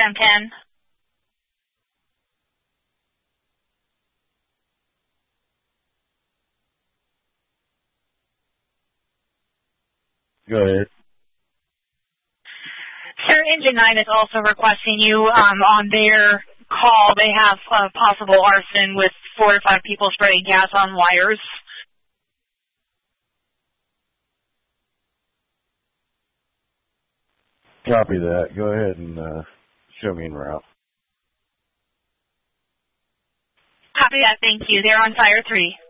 XM10. Go ahead. Sir, Engine 9 is also requesting you on their call. They have possible arson with 4 to 5 people spraying gas on wires. Copy that. Go ahead and show me en route. Copy that, thank you. They're on Fire 3.